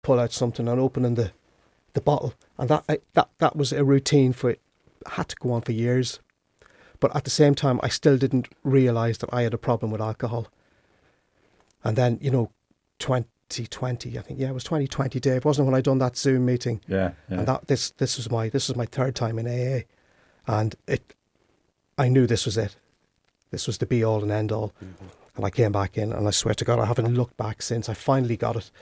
pull out something and opening the bottle. And that was a routine for it. Had to go on for years. But at the same time, I still didn't realise that I had a problem with alcohol. And then, 2020, I think, it was 2020, Dave, wasn't it, when I done that Zoom meeting? Yeah. And this was my third time in AA. And I knew this was it. This was the be all and end all. Mm-hmm. And I came back in, and I swear to God, I haven't looked back since. I finally got it,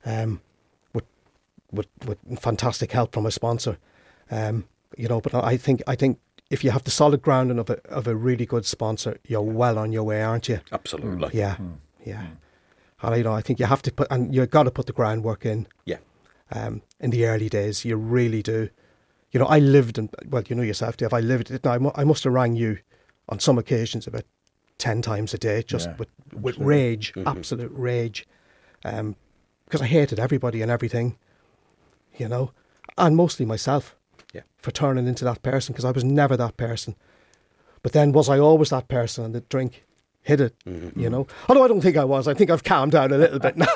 with fantastic help from a sponsor. But I think if you have the solid grounding of a really good sponsor, you're well on your way, aren't you? Absolutely. Yeah. And I think you have to and you've got to put the groundwork in. Yeah. In the early days, you really do. I lived in, well, you know yourself, Dave, I lived it. I must have rang you on some occasions about 10 times a day, just with rage, absolute rage. Because I hated everybody and everything, and mostly myself for turning into that person, because I was never that person. But then was I always that person, and the drink hit it, Although I don't think I was. I think I've calmed down a little bit now.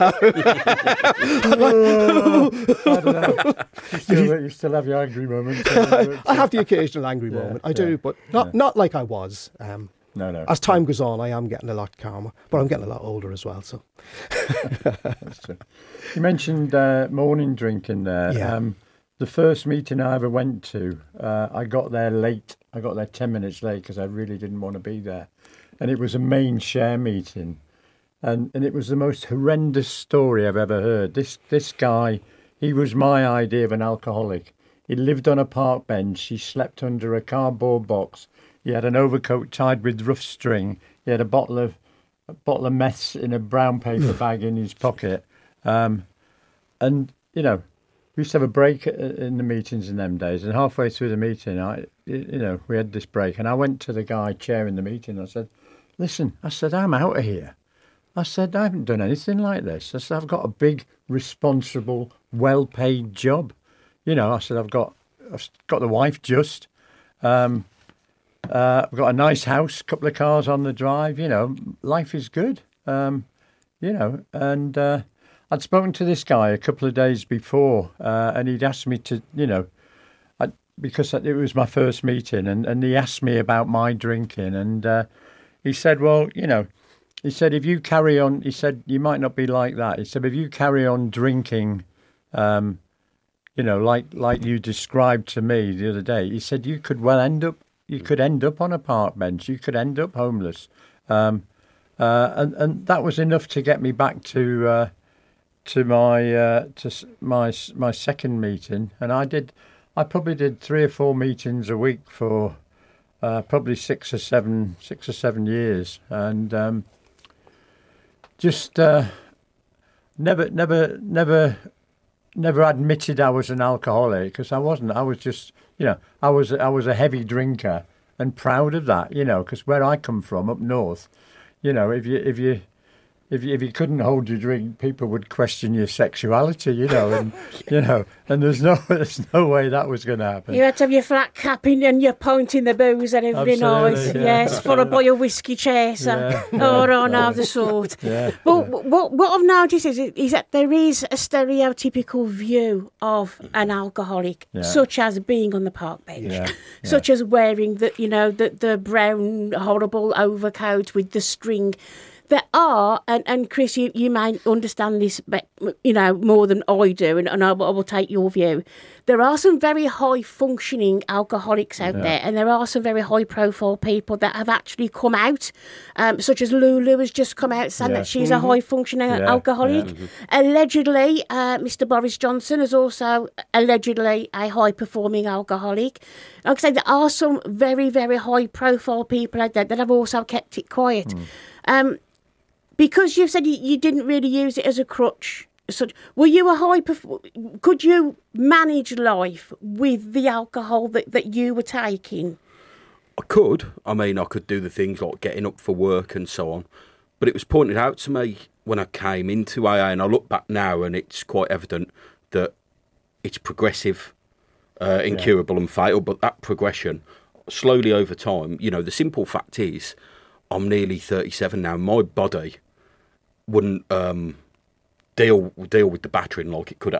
I don't know. You still have your angry moments. I have the occasional angry moment. I do, but not like I was. No. As time goes on, I am getting a lot calmer, but I'm getting a lot older as well. So, that's true. You mentioned morning drinking there. Yeah. The first meeting I ever went to, I got there late. I got there 10 minutes late because I really didn't want to be there. And it was a main share meeting. And it was the most horrendous story I've ever heard. This guy, he was my idea of an alcoholic. He lived on a park bench. He slept under a cardboard box. He had an overcoat tied with rough string. He had a bottle of meth in a brown paper bag in his pocket. And, we used to have a break in the meetings in them days. And halfway through the meeting, we had this break. And I went to the guy chairing the meeting. I said, listen, I'm out of here. I said, I haven't done anything like this. I said, I've got a big, responsible, well-paid job. I said, I've got the wife just. I've got a nice house, a couple of cars on the drive. Life is good. And I'd spoken to this guy a couple of days before, and he'd asked me to, because it was my first meeting, and he asked me about my drinking, and he said, well, he said, if you carry on, he said, you might not be like that. He said, if you carry on drinking, like you described to me the other day, he said, you could end up on a park bench. You could end up homeless. And that was enough to get me back to my second meeting. And I probably did 3 or 4 meetings a week for probably 6 or 7 years. And just never admitted I was an alcoholic, because I wasn't. I was just, I was a heavy drinker, and proud of that, because where I come from up north, if you couldn't hold your drink, people would question your sexuality, and and there's no way that was going to happen. You had to have your flat cap in and your pint in the booze and every night. Yeah. Yes, followed by a whiskey chaser the sort. Yeah. But what I've noticed is that there is a stereotypical view of an alcoholic, such as being on the park bench, such as wearing the brown horrible overcoat with the string. There are, and Chris, you may understand this, more than I do, and I will take your view. There are some very high-functioning alcoholics out there, and there are some very high-profile people that have actually come out, such as Lulu has just come out saying that she's a high-functioning alcoholic. Yeah. Allegedly, Mr. Boris Johnson is also allegedly a high-performing alcoholic. Like I say, there are some very, very high-profile people out there that have also kept it quiet. Because you said you didn't really use it as a crutch. So, were you could you manage life with the alcohol that you were taking? I could. I could do the things like getting up for work and so on. But it was pointed out to me when I came into AA, and I look back now and it's quite evident that it's progressive, incurable and fatal. But that progression, slowly over time, the simple fact is, I'm nearly 37 now. My body wouldn't deal with the battering like it could